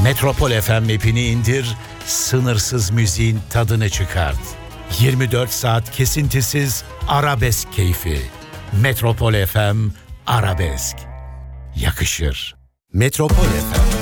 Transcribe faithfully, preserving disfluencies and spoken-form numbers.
Metropol F M app'ini indir, sınırsız müziğin tadını çıkart. yirmi dört saat kesintisiz arabesk keyfi. Metropol F M Arabesk. Yakışır. Metropol F M.